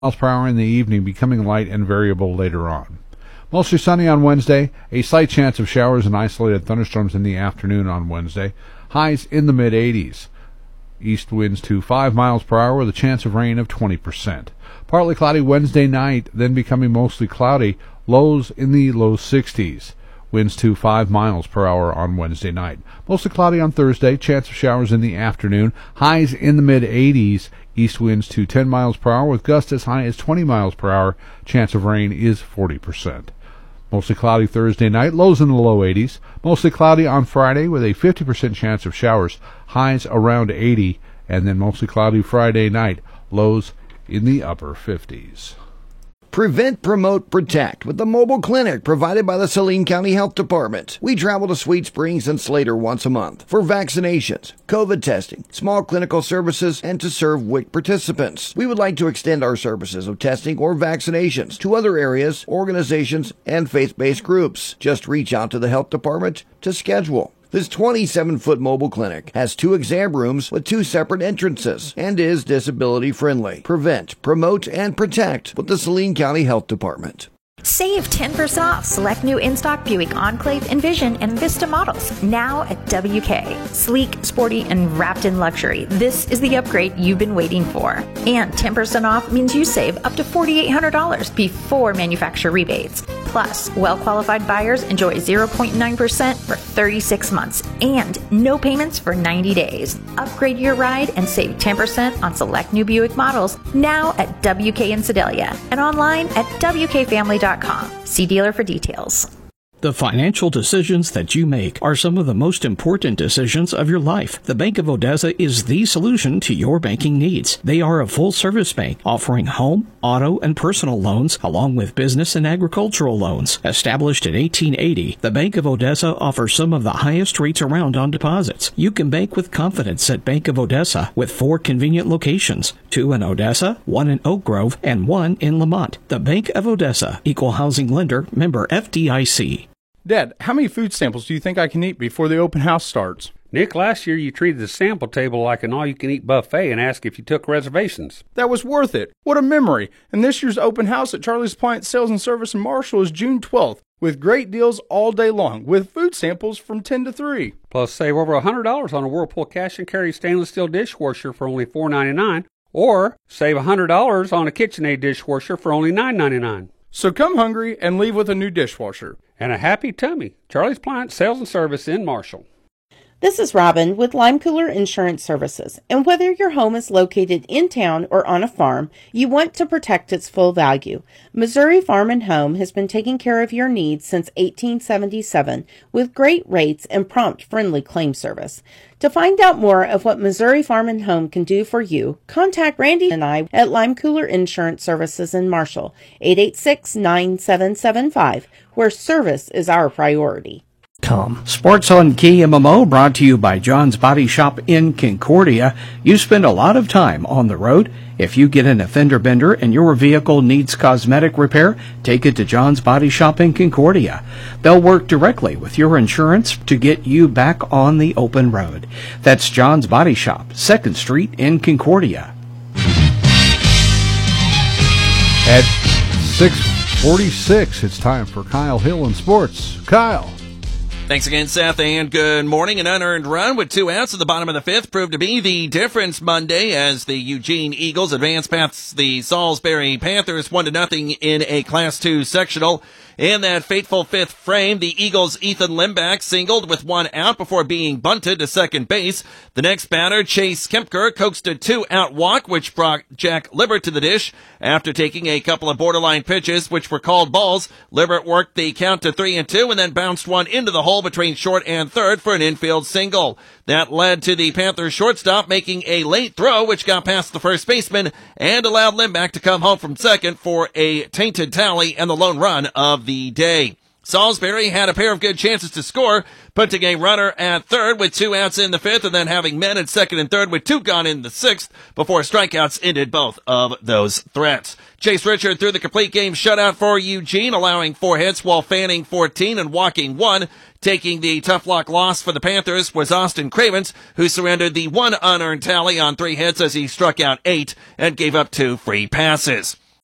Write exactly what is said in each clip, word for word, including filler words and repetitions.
miles per hour in the evening, becoming light and variable later on. Mostly sunny on Wednesday. A slight chance of showers and isolated thunderstorms in the afternoon on Wednesday. Highs in the mid eighties. East winds to five miles per hour with a chance of rain of twenty percent. Partly cloudy Wednesday night, then becoming mostly cloudy. Lows in the low sixties. Winds to five miles per hour on Wednesday night. Mostly cloudy on Thursday. Chance of showers in the afternoon. Highs in the mid eighties. East winds to ten miles per hour with gusts as high as twenty miles per hour. Chance of rain is forty percent. Mostly cloudy Thursday night. Lows in the low eighties. Mostly cloudy on Friday with a fifty percent chance of showers. Highs around eighty. And then mostly cloudy Friday night. Lows in the upper fifties. Prevent, Promote, Protect with the mobile clinic provided by the Saline County Health Department. We travel to Sweet Springs and Slater once a month for vaccinations, COVID testing, small clinical services, and to serve W I C participants. We would like to extend our services of testing or vaccinations to other areas, organizations, and faith-based groups. Just reach out to the Health Department to schedule. This twenty-seven foot mobile clinic has two exam rooms with two separate entrances and is disability friendly. Prevent, Promote, and Protect with the Saline County Health Department. Save ten percent off select new in-stock Buick Enclave, Envision, and Vista models now at W K. Sleek, sporty, and wrapped in luxury. This is the upgrade you've been waiting for. And ten percent off means you save up to four thousand eight hundred dollars before manufacturer rebates. Plus, well-qualified buyers enjoy zero point nine percent for thirty-six months and no payments for ninety days. Upgrade your ride and save ten percent on select new Buick models now at W K in Sedalia and online at W K family dot com. See dealer for details. The financial decisions that you make are some of the most important decisions of your life. The Bank of Odessa is the solution to your banking needs. They are a full-service bank offering home, auto, and personal loans along with business and agricultural loans. Established in eighteen eighty, the Bank of Odessa offers some of the highest rates around on deposits. You can bank with confidence at Bank of Odessa with four convenient locations, two in Odessa, one in Oak Grove, and one in Lamont. The Bank of Odessa, Equal Housing Lender, member F D I C. Dad, how many food samples do you think I can eat before the open house starts? Nick, last year you treated the sample table like an all-you-can-eat buffet and asked if you took reservations. That was worth it. What a memory. And this year's open house at Charlie's Appliance Sales and Service in Marshall is June twelfth, with great deals all day long, with food samples from ten to three. Plus, save over one hundred dollars on a Whirlpool cash and carry stainless steel dishwasher for only four ninety-nine, or save one hundred dollars on a KitchenAid dishwasher for only nine ninety-nine. So come hungry and leave with a new dishwasher. And a happy tummy. Charlie's Appliance Sales and Service in Marshall. This is Robin with Lime Cooler Insurance Services. And whether your home is located in town or on a farm, you want to protect its full value. Missouri Farm and Home has been taking care of your needs since eighteen seventy-seven with great rates and prompt, friendly claim service. To find out more of what Missouri Farm and Home can do for you, contact Randy and I at Lime Cooler Insurance Services in Marshall, eight eight six, nine seven seven five, where service is our priority. Com. Sports on K M M O brought to you by John's Body Shop in Concordia. You spend a lot of time on the road. If you get an fender bender and your vehicle needs cosmetic repair, take it to John's Body Shop in Concordia. They'll work directly with your insurance to get you back on the open road. That's John's Body Shop, second Street in Concordia. At six forty-six, it's time for Kyle Hill in sports. Kyle. Thanks again, Seth, and good morning. An unearned run with two outs at the bottom of the fifth proved to be the difference Monday as the Eugene Eagles advance past the Salisbury Panthers one to nothing in a Class two sectional. In that fateful fifth frame, the Eagles' Ethan Limback singled with one out before being bunted to second base. The next batter, Chase Kempker, coaxed a two-out walk, which brought Jack Libbert to the dish. After taking a couple of borderline pitches, which were called balls, Libbert worked the count to three and two and then bounced one into the hole between short and third for an infield single. That led to the Panthers shortstop making a late throw, which got past the first baseman and allowed Limback to come home from second for a tainted tally and the lone run of the day. Salisbury had a pair of good chances to score, putting a runner at third with two outs in the fifth and then having men at second and third with two gone in the sixth before strikeouts ended both of those threats. Chase Richard threw the complete game shutout for Eugene, allowing four hits while fanning fourteen and walking one. Taking the tough luck loss for the Panthers was Austin Cravens, who surrendered the one unearned tally on three hits as he struck out eight and gave up two free passes.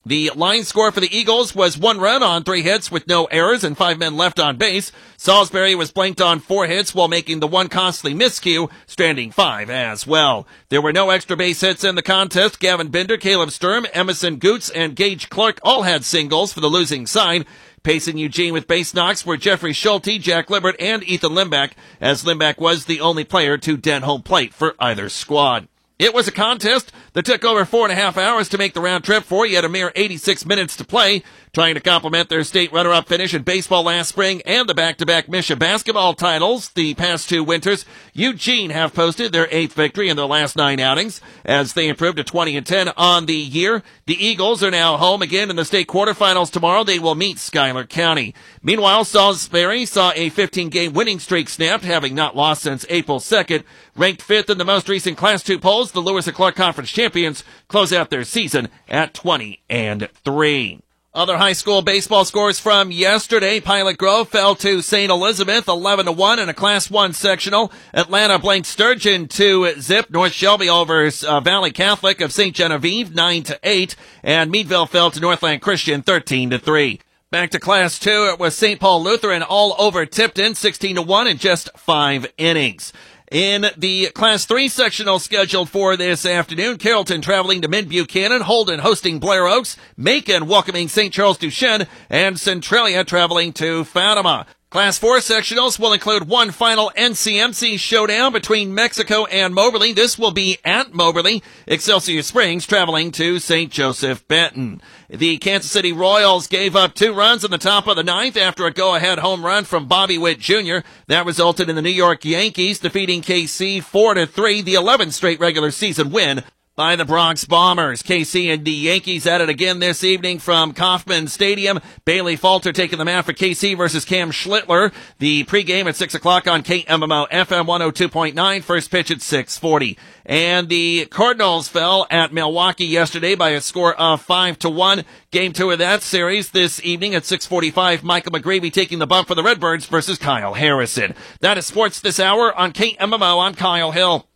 The line score for the Eagles was one run on three hits with no errors and five men left on base. Salisbury was blanked on four hits while making the one costly miscue, stranding five as well. There were no extra base hits in the contest. Gavin Binder, Caleb Sturm, Emerson Goots, and Gage Clark all had singles for the losing side. Pacing Eugene with base knocks were Jeffrey Schulte, Jack Libbert, and Ethan Limbeck, as Limbeck was the only player to dent home plate for either squad. It was a contest that took over four and a half hours to make the round trip for, yet a mere eighty-six minutes to play, trying to complement their state runner-up finish in baseball last spring and the back-to-back Misha basketball titles the past two winters. Eugene have posted their eighth victory in their last nine outings as they improved to twenty and ten on the year. The Eagles are now home again in the state quarterfinals tomorrow. They will meet Schuyler County. Meanwhile, Salisbury saw a fifteen-game winning streak snapped, having not lost since April second. Ranked fifth in the most recent Class two polls, the Lewis and Clark Conference champions close out their season at twenty and three. Other high school baseball scores from yesterday. Pilot Grove fell to Saint Elizabeth eleven to one in a Class one sectional. Atlanta blanked Sturgeon to zip. North Shelby over uh, Valley Catholic of Saint Genevieve nine to eight. And Meadville fell to Northland Christian thirteen to three. Back to Class two, it was Saint Paul Lutheran all over Tipton sixteen to one in just five innings. In the Class three sectional scheduled for this afternoon, Carrollton traveling to Mid-Buchanan, Holden hosting Blair Oaks, Macon welcoming Saint Charles Duchesne, and Centralia traveling to Fatima. Class four sectionals will include one final N C M C showdown between Mexico and Moberly. This will be at Moberly. Excelsior Springs traveling to Saint Joseph Benton. The Kansas City Royals gave up two runs in the top of the ninth after a go-ahead home run from Bobby Witt Junior That resulted in the New York Yankees defeating K C four to three, the eleventh straight regular season win by the Bronx Bombers. K C and the Yankees at it again this evening from Kauffman Stadium. Bailey Falter taking the mound for K C versus Cam Schlittler. The pregame at six o'clock on K M M O F M one oh two point nine. First pitch at six forty. And the Cardinals fell at Milwaukee yesterday by a score of five to one. Game two of that series this evening at six forty-five. Michael McGreevy taking the bump for the Redbirds versus Kyle Harrison. That is sports this hour on K M M O. I'm Kyle Hill.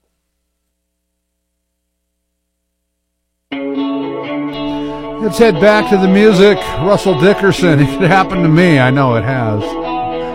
Let's head back to the music. Russell Dickerson. It happened to me. I know it has.